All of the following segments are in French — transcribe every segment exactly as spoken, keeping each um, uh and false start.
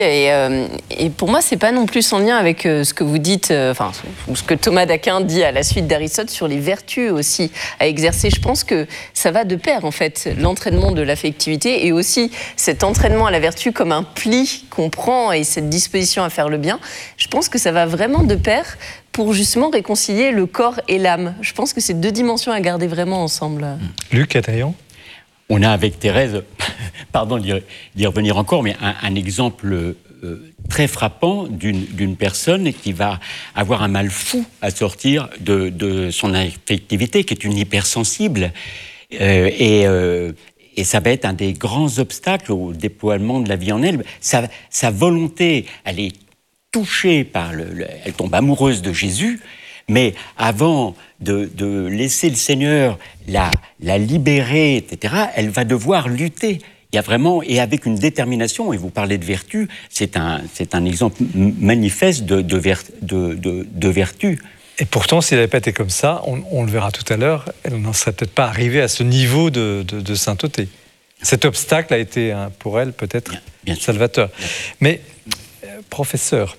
Et, euh, et pour moi, c'est pas non plus en lien avec euh, ce que vous dites, euh, enfin, ou ce que Thomas d'Aquin dit à la suite d'Aristote sur les vertus aussi à exercer. Je pense que ça va de pair, en fait, l'entraînement de l'affectivité et aussi cet entraînement à la vertu comme un pli qu'on prend et cette disposition à faire le bien. Je pense que ça va vraiment de pair pour justement réconcilier le corps et l'âme. Je pense que c'est deux dimensions à garder vraiment ensemble. Luc Ataillon ? On a avec Thérèse, pardon d'y revenir encore, mais un, un exemple euh, très frappant d'une d'une personne qui va avoir un mal fou à sortir de, de son affectivité, qui est une hypersensible. Euh, et, euh, et ça va être un des grands obstacles au déploiement de la vie en elle. Sa, sa volonté, elle est touchée par le, le... Elle tombe amoureuse de Jésus, mais avant de, de laisser le Seigneur la, la libérer, et cetera, elle va devoir lutter. Il y a vraiment, et avec une détermination, et vous parlez de vertu, c'est un, c'est un exemple manifeste de, de, ver, de, de, de vertu. Et pourtant, si elle n'avait pas été comme ça, on, on le verra tout à l'heure, elle n'en serait peut-être pas arrivée à ce niveau de, de, de sainteté. Cet obstacle a été, hein, pour elle, peut-être bien, bien salvateur. Bien. Mais, euh, professeur,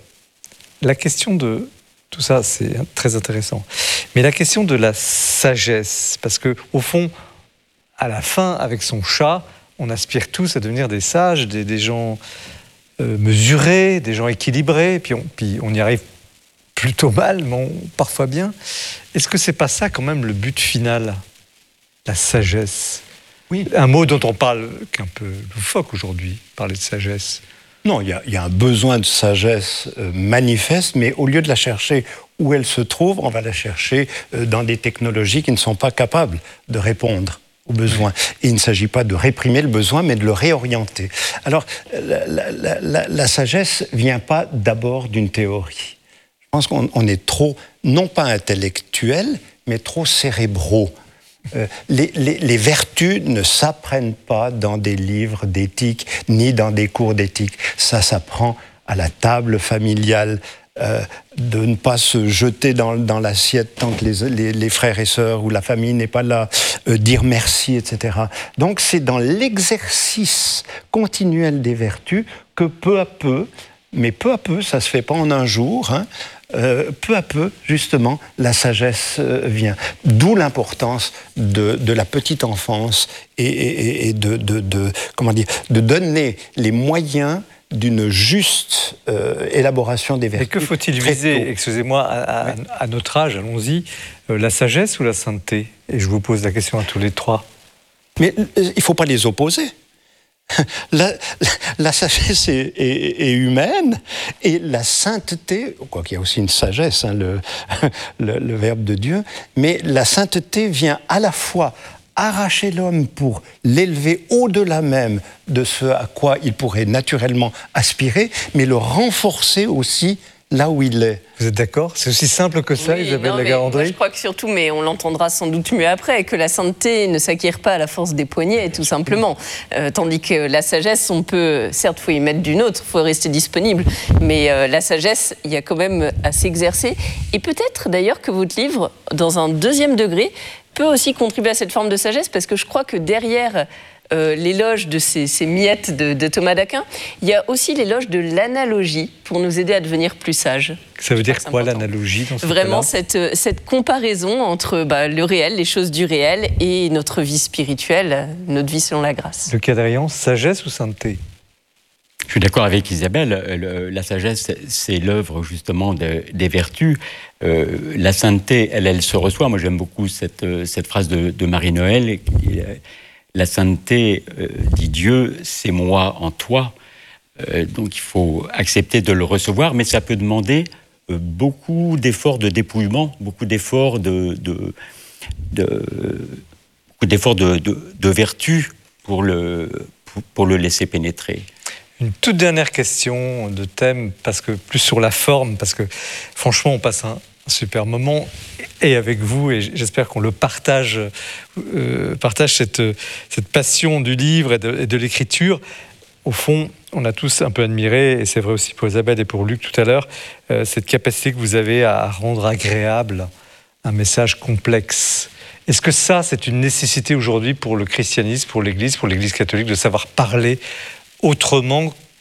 la question de... Tout ça, c'est très intéressant. Mais la question de la sagesse, parce qu'au fond, à la fin, avec son chat, on aspire tous à devenir des sages, des, des gens euh, mesurés, des gens équilibrés, puis on, puis on y arrive plutôt mal, mais on, parfois bien. Est-ce que c'est pas ça, quand même, le but final ? La sagesse. Oui. Un mot dont on parle, qui est un peu loufoque aujourd'hui, parler de sagesse. Non, il y, y a un besoin de sagesse euh, manifeste, mais au lieu de la chercher où elle se trouve, on va la chercher euh, dans des technologies qui ne sont pas capables de répondre aux besoins. Et il ne s'agit pas de réprimer le besoin, mais de le réorienter. Alors, la, la, la, la sagesse ne vient pas d'abord d'une théorie. Je pense qu'on on est trop, non pas intellectuel, mais trop cérébraux. Euh, les, les, les vertus ne s'apprennent pas dans des livres d'éthique ni dans des cours d'éthique. Ça s'apprend à la table familiale, euh, de ne pas se jeter dans, dans l'assiette tant que les, les, les frères et sœurs ou la famille n'est pas là, euh, dire merci, et cetera. Donc c'est dans l'exercice continuel des vertus que peu à peu, mais peu à peu, ça ne se fait pas en un jour, hein, Euh, peu à peu, justement, la sagesse euh, vient. D'où l'importance de, de la petite enfance et, et, et de, de, de, comment dire, de donner les moyens d'une juste euh, élaboration des vertus. Et que faut-il viser, excusez-moi, à, à, oui. à notre âge, allons-y, euh, la sagesse ou la sainteté ? Et je vous pose la question à tous les trois. Mais euh, il ne faut pas les opposer. La, la, la sagesse est, est, est humaine et la sainteté, quoi qu'il y a aussi une sagesse, hein, le, le, le Verbe de Dieu, mais la sainteté vient à la fois arracher l'homme pour l'élever au-delà même de ce à quoi il pourrait naturellement aspirer, mais le renforcer aussi là où il est. Vous êtes d'accord ? C'est aussi simple que ça, oui, Isabelle Lagarandrie ? Je crois que surtout, mais on l'entendra sans doute mieux après, que la sainteté ne s'acquiert pas à la force des poignets, tout simplement. Euh, tandis que la sagesse, on peut, certes, il faut y mettre d'une autre, il faut rester disponible, mais euh, la sagesse, il y a quand même à s'exercer. Et peut-être d'ailleurs que votre livre, dans un deuxième degré, peut aussi contribuer à cette forme de sagesse, parce que je crois que derrière euh, l'éloge de ces, ces miettes de, de Thomas d'Aquin, il y a aussi l'éloge de l'analogie pour nous aider à devenir plus sages. Ça veut dire quoi l'analogie dans ce Vraiment cette, cette comparaison entre bah, le réel, les choses du réel et notre vie spirituelle, notre vie selon la grâce. Le Cadréan, sagesse ou sainteté ? Je suis d'accord avec Isabelle, le, la sagesse, c'est l'œuvre justement de, des vertus. Euh, la sainteté, elle, elle se reçoit. Moi, j'aime beaucoup cette, cette phrase de, de Marie-Noël. Qui, la sainteté, euh, dit Dieu, c'est moi en toi. Euh, donc, il faut accepter de le recevoir, mais ça peut demander euh, beaucoup d'efforts de dépouillement, beaucoup d'efforts de, de, de, beaucoup d'efforts de, de, de vertu pour le, pour, pour le laisser pénétrer. Une toute dernière question de thème, parce que plus sur la forme, parce que franchement, on passe un super moment, et avec vous, et j'espère qu'on le partage, euh, partage cette, cette passion du livre et de, et de l'écriture. Au fond, on a tous un peu admiré, et c'est vrai aussi pour Isabelle et pour Luc tout à l'heure, euh, cette capacité que vous avez à rendre agréable un message complexe. Est-ce que ça, c'est une nécessité aujourd'hui pour le christianisme, pour l'Église, pour l'Église catholique, de savoir parler autrement